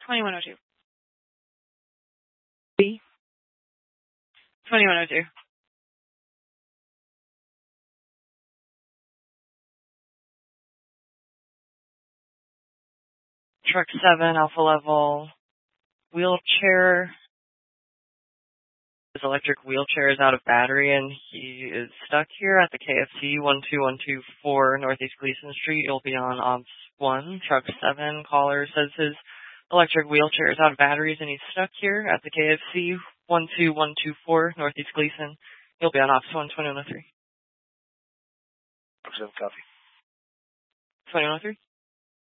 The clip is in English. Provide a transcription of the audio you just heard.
2102. B. 2102. Truck 7, Alpha Level, wheelchair. His electric wheelchair is out of battery and he is stuck here at the KFC 12124 Northeast Gleason Street. You'll be on Ops 1. Truck 7 caller says his electric wheelchair is out of batteries and he's stuck here at the KFC 12124 Northeast Gleason. You'll be on Ops 1 2103. Copy. 2103.